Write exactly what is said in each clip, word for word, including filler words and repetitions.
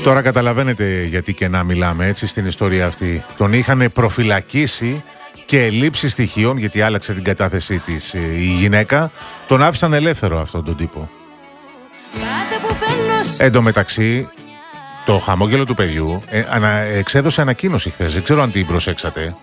Τώρα καταλαβαίνετε γιατί και να μιλάμε έτσι στην ιστορία αυτή. Τον είχαν προφυλακίσει και λήψη στοιχείων, γιατί άλλαξε την κατάθεσή της η γυναίκα. Τον άφησαν ελεύθερο αυτόν τον τύπο. Εν τω μεταξύ, το χαμόγελο του παιδιού ε, ανα, εξέδωσε ανακοίνωση χθες. Δεν ξέρω αν την προσέξατε.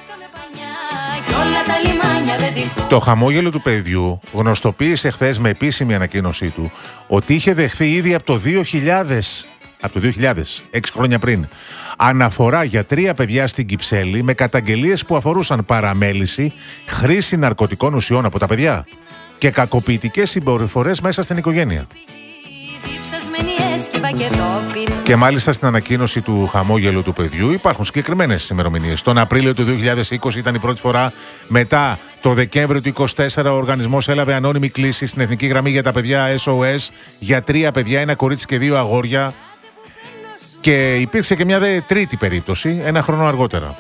Το χαμόγελο του παιδιού γνωστοποίησε χθες με επίσημη ανακοίνωσή του ότι είχε δεχθεί ήδη από το δύο χιλιάδες, από το δύο χιλιάδες, έξι χρόνια πριν, αναφορά για τρία παιδιά στην Κυψέλη με καταγγελίες που αφορούσαν παραμέληση, χρήση ναρκωτικών ουσιών από τα παιδιά και κακοποιητικές συμπεριφορές μέσα στην οικογένεια. Και μάλιστα στην ανακοίνωση του χαμόγελου του παιδιού υπάρχουν συγκεκριμένες ημερομηνίες. Τον Απρίλιο του δύο χιλιάδες είκοσι ήταν η πρώτη φορά. Μετά το Δεκέμβριο του είκοσι τέσσερα ο οργανισμός έλαβε ανώνυμη κλήση στην Εθνική Γραμμή για τα Παιδιά ες ο ες για τρία παιδιά, ένα κορίτσι και δύο αγόρια. Και υπήρξε και μια δε τρίτη περίπτωση ένα χρόνο αργότερα.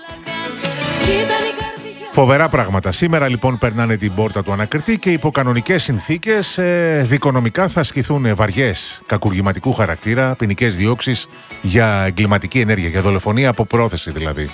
Φοβερά πράγματα. Σήμερα λοιπόν περνάνε την πόρτα του ανακριτή και υπό κανονικές συνθήκες ε, δικονομικά θα ασκηθούν βαριές κακουργηματικού χαρακτήρα ποινικές διώξεις για εγκληματική ενέργεια, για δολοφονία από πρόθεση δηλαδή.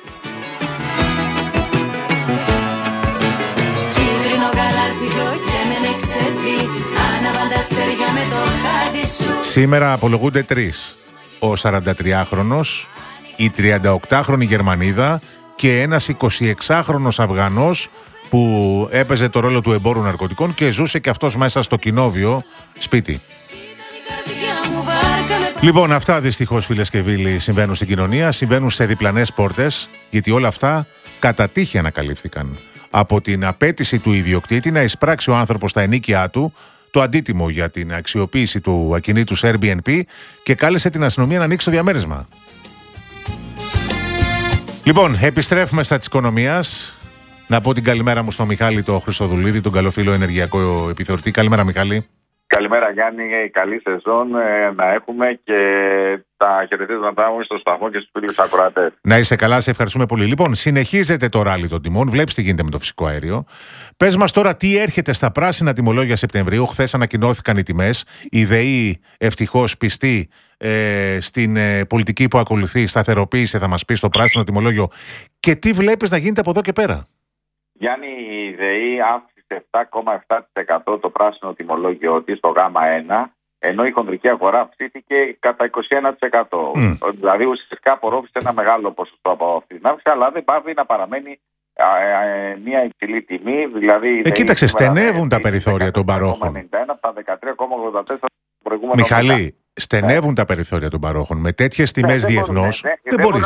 Σήμερα απολογούνται τρεις. Ο σαραντατριάχρονος, η τριανταοκτάχρονη Γερμανίδα και ένας εικοσιεξάχρονος Αφγανός που έπαιζε το ρόλο του εμπόρου ναρκωτικών και ζούσε και αυτός μέσα στο κοινόβιο σπίτι. Λοιπόν, αυτά δυστυχώς φίλες και φίλοι συμβαίνουν στην κοινωνία, συμβαίνουν σε διπλανές πόρτες, γιατί όλα αυτά κατά τύχη ανακαλύφθηκαν. Από την απέτηση του ιδιοκτήτη να εισπράξει ο άνθρωπος στα ενίκια του το αντίτιμο για την αξιοποίηση του ακινήτου Airbnb και κάλεσε την αστυνομία να ανοίξει το διαμέρισμα. Λοιπόν, επιστρέφουμε στα της οικονομίας. Να πω την καλημέρα μου στον Μιχάλη το Χρυσοδουλίδη, τον καλό φίλο ενεργειακό επιθεωρητή. Καλημέρα Μιχάλη. Καλημέρα Γιάννη, καλή σεζόν ε, να έχουμε και τα χαιρετίσματά μου στο σταθμό και στους φίλους ακροατές. Να είσαι καλά, σε ευχαριστούμε πολύ. Λοιπόν, συνεχίζεται το ράλι των τιμών, βλέπεις τι γίνεται με το φυσικό αέριο. Πες μας τώρα τι έρχεται στα πράσινα τιμολόγια Σεπτεμβρίου. Χθες ανακοινώθηκαν οι τιμές. Η ΔΕΗ ευτυχώς πιστή ε, στην ε, πολιτική που ακολουθεί, σταθεροποίησε, θα μας πει στο πράσινο τιμολόγιο. Και τι βλέπεις να γίνεται από εδώ και πέρα? Γιάννη, η ΔΕΗ αύξησε επτά κόμμα επτά τοις εκατό το πράσινο τιμολόγιο της στο γάμα ένα, ενώ η χονδρική αγορά αυξήθηκε κατά είκοσι ένα τοις εκατό. Mm. Δηλαδή ουσιαστικά απορρόφησε ένα μεγάλο ποσοστό από αυτή την αύξηση, αλλά δεν πάβει να παραμένει α, α, α, μια υψηλή τιμή. Δηλαδή, ε, κοίταξε, στενεύουν τα περιθώρια των παρόχων. ενενήντα ένα από τα δεκατρία κόμμα ογδόντα τέσσερα προηγούμενο. Μιχαλή, στενεύουν ναι. τα περιθώρια των παρόχων. Με τέτοιες τιμές ναι, διεθνώς ναι, ναι, δεν, δεν,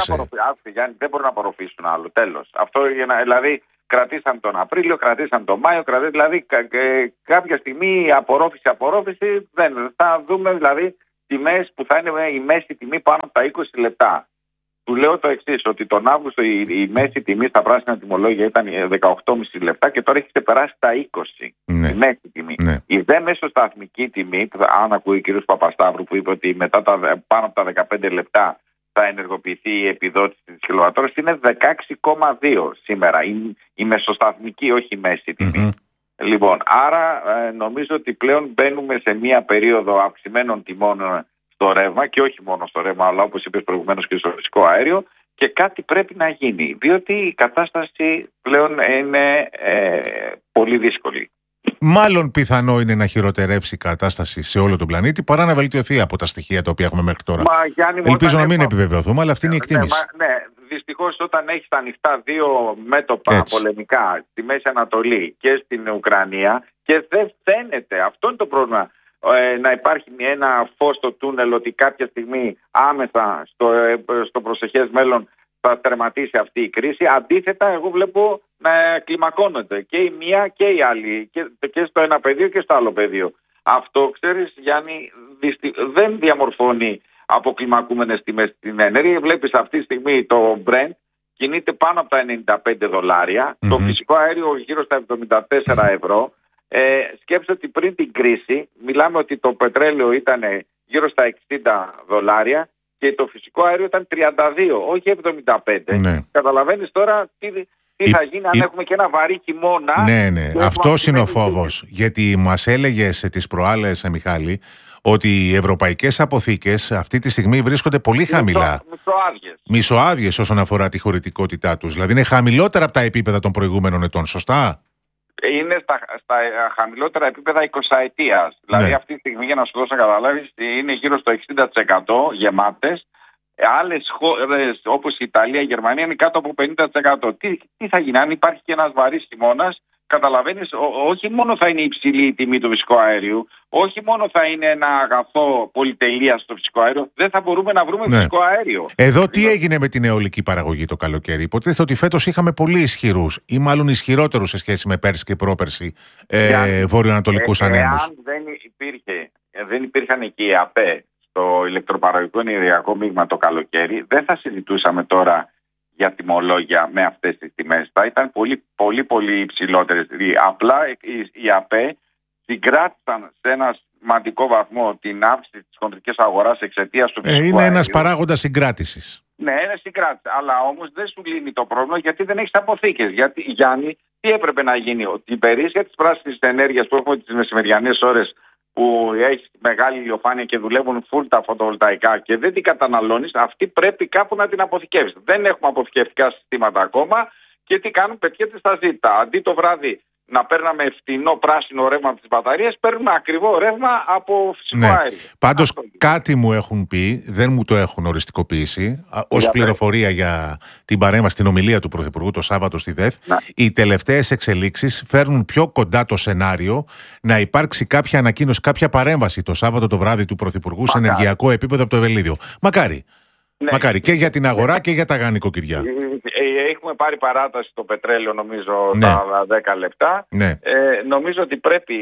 δεν μπορούν να απορροφήσουν άλλο. Τέλος. Αυτό για να, δηλαδή. Κρατήσαν τον Απρίλιο, κρατήσαν τον Μάιο, κρατήσαν, δηλαδή κα, κα, κάποια στιγμή απορρόφηση, απορρόφηση, δεν θα δούμε δηλαδή τιμές που θα είναι η μέση τιμή πάνω από τα είκοσι λεπτά. Του λέω το εξής, ότι τον Αύγουστο η, η μέση τιμή στα πράσινα τιμολόγια ήταν δεκαοκτώ κόμμα πέντε λεπτά και τώρα έχει ξεπεράσει τα είκοσι. Ναι. Η μέση τιμή. Ναι. Η δε μεσοσταθμική τιμή, που, αν ακούει ο κ. Παπασταύρου που είπε ότι μετά τα, πάνω από τα δεκαπέντε λεπτά θα ενεργοποιηθεί η επιδότηση της κιλοβατόρας, είναι δεκαέξι κόμμα δύο σήμερα. Η, η μεσοσταθμική, όχι η μέση τιμή. Mm-hmm. Λοιπόν, άρα ε, νομίζω ότι πλέον μπαίνουμε σε μια περίοδο αυξημένων τιμών στο ρεύμα και όχι μόνο στο ρεύμα, αλλά όπως είπες προηγουμένως και στο φυσικό αέριο, και κάτι πρέπει να γίνει, διότι η κατάσταση πλέον είναι ε, πολύ δύσκολη. Μάλλον πιθανό είναι να χειροτερεύσει η κατάσταση σε όλο τον πλανήτη παρά να βελτιωθεί από τα στοιχεία τα οποία έχουμε μέχρι τώρα. Μα, Γιάννη, ελπίζω να μην έχουμε... επιβεβαιωθούμε, αλλά αυτή είναι η εκτίμηση. Ναι, ναι, δυστυχώς όταν έχεις ανοιχτά δύο μέτωπα έτσι. πολεμικά στη Μέση Ανατολή και στην Ουκρανία και δεν φαίνεται, αυτό είναι το πρόβλημα, ε, να υπάρχει ένα φως στο τούνελ ότι κάποια στιγμή άμεσα στο, ε, στο προσεχές μέλλον θα τερματίσει αυτή η κρίση. Αντίθετα, εγώ βλέπω να κλιμακώνονται και η μία και η άλλη, και, και στο ένα πεδίο και στο άλλο πεδίο. Αυτό, ξέρεις Γιάννη, δυστι... δεν διαμορφώνει αποκλιμακούμενες τιμές στην ενέργεια. Βλέπεις αυτή τη στιγμή το Brent κινείται πάνω από τα ενενήντα πέντε δολάρια, mm-hmm. το φυσικό αέριο γύρω στα εβδομήντα τέσσερα ευρώ. Ε, σκέψτε ότι πριν την κρίση μιλάμε ότι το πετρέλαιο ήταν γύρω στα εξήντα δολάρια και το φυσικό αέριο ήταν τριάντα δύο, όχι εβδομήντα πέντε. Ναι. Καταλαβαίνεις τώρα τι, τι θα γίνει αν η... έχουμε και ένα βαρύ χειμώνα. Ναι, ναι. Αυτός είναι ο φόβος. Γιατί μας έλεγες τις προάλλες, Μιχάλη, ότι οι ευρωπαϊκές αποθήκες αυτή τη στιγμή βρίσκονται πολύ χαμηλά. Μισοάδιες. Μισοάδιες όσον αφορά τη χωρητικότητά τους. Δηλαδή είναι χαμηλότερα από τα επίπεδα των προηγούμενων ετών, σωστά? Είναι στα, στα χαμηλότερα επίπεδα εικοσαετίας. Ναι. Δηλαδή αυτή τη στιγμή, για να σου δώσω να καταλάβεις, είναι γύρω στο εξήντα τοις εκατό γεμάτες. Άλλες χώρες όπως η Ιταλία, η Γερμανία είναι κάτω από πενήντα τοις εκατό. Τι, τι θα γίνει, αν υπάρχει και ένας βαρύς χειμώνας, καταλαβαίνεις, ό, όχι μόνο θα είναι υψηλή η τιμή του φυσικού αερίου, όχι μόνο θα είναι ένα αγαθό πολυτελείας στο φυσικό αέριο, δεν θα μπορούμε να βρούμε ναι. φυσικό αέριο. Εδώ τι έγινε με την αιωλική παραγωγή το καλοκαίρι? Υποτίθεται ότι φέτος είχαμε πολύ ισχυρούς ή μάλλον ισχυρότερους σε σχέση με πέρσι και πρόπερσι ε, βορειοανατολικούς ε, ανέμους. Εάν δεν, υπήρχε, δεν υπήρχαν εκεί οι ΑΠΕ στο ηλεκτροπαραγωγικό ενεργειακό μείγμα το καλοκαίρι, δεν θα συζητούσαμε τώρα για τιμολόγια με αυτές τις τιμές. Θα ήταν πολύ πολύ πολύ υψηλότερες. Απλά οι ΑΠΕ συγκράτησαν σε ένα σημαντικό βαθμό την αύξηση της χοντρικής αγοράς εξαιτίας του φυσικού ε, Είναι αερίου. ένας παράγοντας συγκράτησης. Ναι, είναι συγκράτηση. Αλλά όμως δεν σου λύνει το πρόβλημα γιατί δεν έχεις αποθήκες. Γιατί, Γιάννη, τι έπρεπε να γίνει? Ότι η περίσσια της πράσινης ενέργειας που έχουμε τις μεσημεριανές ώρες, που έχει μεγάλη ηλιοφάνεια και δουλεύουν full τα φωτοβολταϊκά και δεν την καταναλώνεις, αυτή πρέπει κάπου να την αποθηκεύεις. Δεν έχουμε αποθηκευτικά συστήματα ακόμα και τι κάνουν? Πετιέται στα ζήτα. Αντί το βράδυ να παίρναμε φτηνό πράσινο ρεύμα από τις μπαταρίες, παίρνουμε ακριβό ρεύμα από φυσικό ναι. αέριο. Πάντως αυτό, κάτι μου έχουν πει, δεν μου το έχουν οριστικοποιήσει, ως πληροφορία πέρα. για την παρέμβαση, την ομιλία του Πρωθυπουργού το Σάββατο στη ΔΕΦ, να. οι τελευταίες εξελίξεις φέρνουν πιο κοντά το σενάριο να υπάρξει κάποια ανακοίνωση, κάποια παρέμβαση το Σάββατο το βράδυ του Πρωθυπουργού σε ενεργειακό επίπεδο από το Ευελίδιο. Μακάρι. Ναι. Μακάρι και για την αγορά και για τα γανικοκυριά. Έχουμε πάρει παράταση στο πετρέλαιο, νομίζω, ναι. τα δέκα λεπτά. Ναι. Ε, νομίζω ότι πρέπει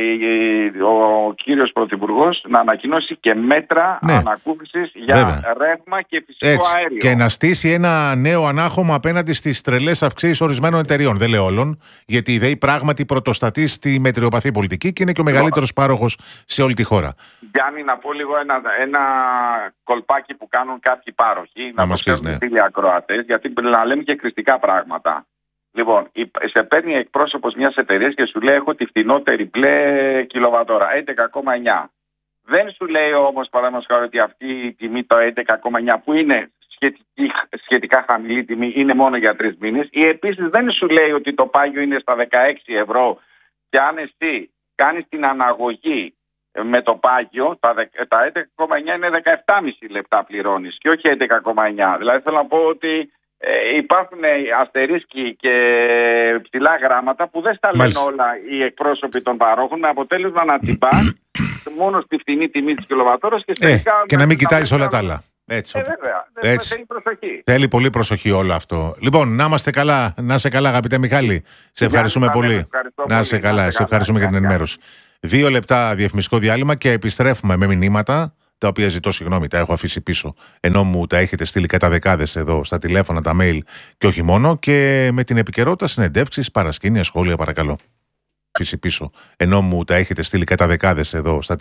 ε, ο κύριος Πρωθυπουργός να ανακοινώσει και μέτρα ναι. ανακούφισης για Βέβαια. ρεύμα και φυσικό Έτσι. αέριο. Και να στήσει ένα νέο ανάχωμα απέναντι στις τρελές αυξήσεις ορισμένων εταιριών. Δεν λέω όλων, γιατί η ΔΕΗ πράγματι πρωτοστατεί στη μετριοπαθή πολιτική και είναι και ο μεγαλύτερος πάροχος σε όλη τη χώρα. Γιάννη, να πω λίγο ένα, ένα κολπάκι που κάνουν κάποιοι πάροχοι, να, να μας πεις, ναι. φίλοι ακροατές, γιατί να λέμε και κριτικά πράγματα. Λοιπόν, σε παίρνει εκπρόσωπος μιας εταιρείας και σου λέει: έχω τη φθηνότερη μπλε κιλοβατόρα, έντεκα κόμμα εννιά. Δεν σου λέει όμως, παραδείγματος χάρη, ότι αυτή η τιμή, το έντεκα κόμμα εννιά, που είναι σχετική, σχετικά χαμηλή τιμή, είναι μόνο για τρεις μήνες. Ή επίσης δεν σου λέει ότι το πάγιο είναι στα δεκαέξι ευρώ και αν εσύ κάνεις την αναγωγή με το πάγιο, τα, τα έντεκα κόμμα εννιά είναι δεκαεπτά κόμμα πέντε λεπτά πληρώνεις και όχι έντεκα κόμμα εννιά. Δηλαδή θέλω να πω ότι ε, υπάρχουν αστερίσκοι και ψηλά γράμματα που δεν στα λένε όλα οι εκπρόσωποι των παρόχων, με αποτέλεσμα να τυπά μόνο στη φθηνή τιμή της κιλοβατόρας και, ε, και να μην κοιτάζεις όλα τα άλλα. Έτσι. Ε, βέβαια. Έτσι. Θέλει προσοχή. Θέλει πολύ προσοχή όλο αυτό. Λοιπόν, να είμαστε καλά. Να είσαι καλά, αγαπητέ Μιχάλη. Σε ευχαριστούμε να πολύ. Ευχαριστώ να είσαι καλά. Σε καλά. ευχαριστούμε για την ενημέρωση. Δύο λεπτά διαφημιστικό διάλειμμα και επιστρέφουμε με μηνύματα, τα οποία ζητώ συγγνώμη, τα έχω αφήσει πίσω, ενώ μου τα έχετε στείλει κατά δεκάδες εδώ στα τηλέφωνα, τα mail και όχι μόνο, και με την επικαιρότητα, συνεντεύξεις, παρασκήνια, σχόλια, παρακαλώ. Αφήσει πίσω, ενώ μου τα έχετε στείλει κατά δεκάδες εδώ στα